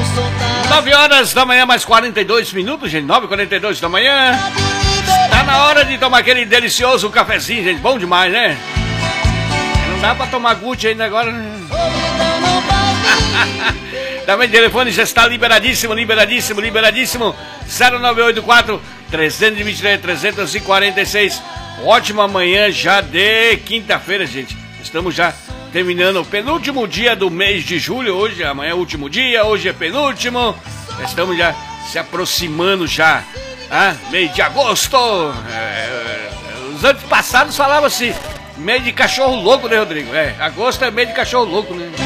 9 horas da manhã, mais 42 minutos, gente. 9h42 da manhã. Tá na hora de tomar aquele delicioso cafezinho, gente. Bom demais, né? Não dá pra tomar Gucci ainda agora, né? Também o telefone já está liberadíssimo, liberadíssimo, liberadíssimo. 0984-323-346. Ótima manhã já de quinta-feira, gente. Estamos já terminando o penúltimo dia do mês de julho. Hoje, amanhã é o último dia, hoje é penúltimo. Estamos já se aproximando já. Mês de agosto. Os anos passados falavam assim, mês de cachorro louco, né, Rodrigo? Agosto é mês de cachorro louco, né?